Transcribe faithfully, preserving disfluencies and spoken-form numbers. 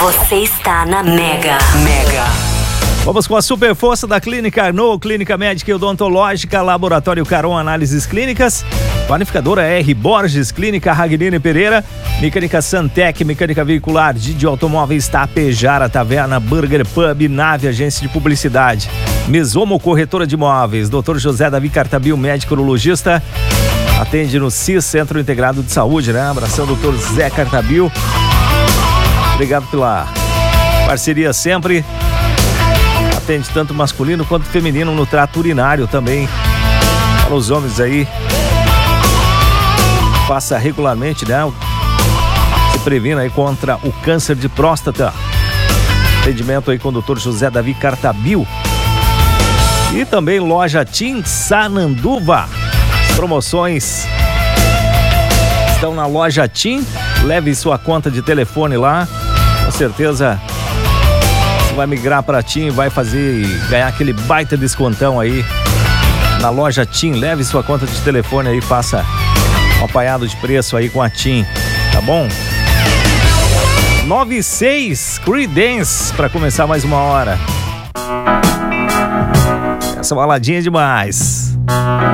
Você está na Mega. Mega. Vamos com a super força da Clínica Arnaud, Clínica Médica e Odontológica, Laboratório Caron Análises Clínicas, Panificadora R. Borges, Clínica Ragnini Pereira, Mecânica Santec, Mecânica Veicular, Didi Automóveis, Tapejara, Taverna, Burger Pub, Nave, Agência de Publicidade, Mesomo Corretora de Imóveis, doutor José Davi Cartabil, médico urologista, atende no C I S, Centro Integrado de Saúde, né? Abração, doutor Zé Cartabil. Obrigado pela parceria sempre. Atende tanto masculino quanto feminino no trato urinário também. Para os homens aí, faça regularmente, né? Se previna aí contra o câncer de próstata. Atendimento aí com o doutor José Davi Cartabil. E também loja Tim Sananduva. Promoções estão na loja Tim. Leve sua conta de telefone lá. Com certeza você vai migrar para Tim, vai fazer ganhar aquele baita descontão aí na loja Tim. Leve sua conta de telefone aí, faça um apanhado de preço aí com a Tim, tá bom? nove e seis, Creedence, para começar mais uma hora. Essa baladinha é demais.